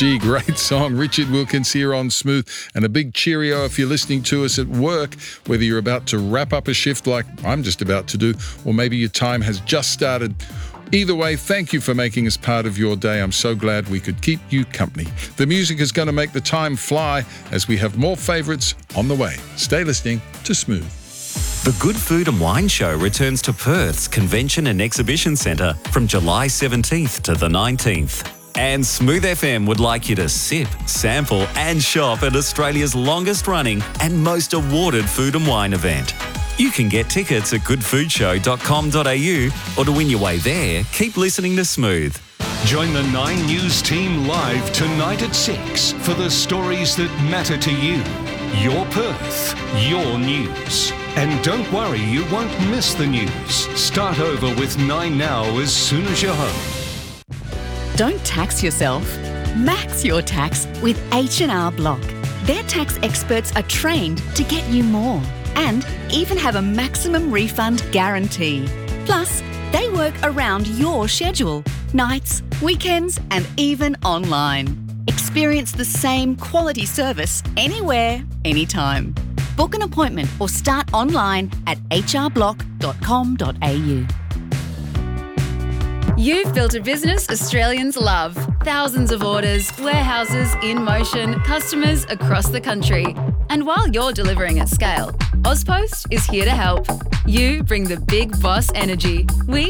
Gee, great song. Richard Wilkins here on Smooth. And a big cheerio if you're listening to us at work, whether you're about to wrap up a shift like I'm just about to do, or maybe your time has just started. Either way, thank you for making us part of your day. I'm so glad we could keep you company. The music is going to make the time fly as we have more favourites on the way. Stay listening to Smooth. The Good Food and Wine Show returns to Perth's Convention and Exhibition Centre from July 17th to the 19th. And Smooth FM would like you to sip, sample and shop at Australia's longest running and most awarded food and wine event. You can get tickets at goodfoodshow.com.au, or to win your way there, keep listening to Smooth. Join the 9 News team live tonight at 6 for the stories that matter to you. Your Perth, your news. And don't worry, you won't miss the news. Start over with 9 Now as soon as you're home. Don't tax yourself. Max your tax with H&R Block. Their tax experts are trained to get you more and even have a maximum refund guarantee. Plus, they work around your schedule, nights, weekends, and even online. Experience the same quality service anywhere, anytime. Book an appointment or start online at hrblock.com.au. You've built a business Australians love. Thousands of orders, warehouses in motion, customers across the country. And while you're delivering at scale, Ozpost is here to help. You bring the big boss energy. We